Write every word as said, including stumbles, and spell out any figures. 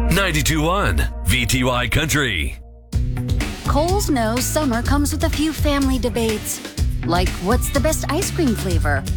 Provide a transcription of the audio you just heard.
ninety-two point one V T Y Country. Kohl's knows summer comes with a few family debates. Like, what's the best ice cream flavor?